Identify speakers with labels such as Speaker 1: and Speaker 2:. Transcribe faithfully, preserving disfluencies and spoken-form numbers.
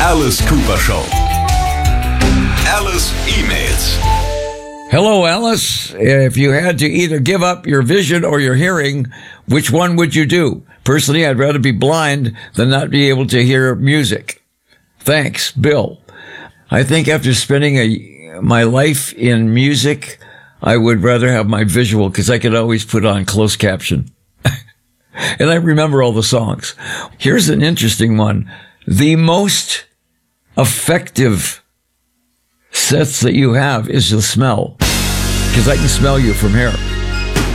Speaker 1: Alice Cooper Show. Alice emails.
Speaker 2: Hello, Alice. If you had to either give up your vision or your hearing, which one would you do? Personally, I'd rather be blind than not be able to hear music. Thanks, Bill. I think after spending a, my life in music, I would rather have my visual because I could always put on closed caption. And I remember all the songs. Here's an interesting one. The most effective sense that you have is the smell. Because I can smell you from here.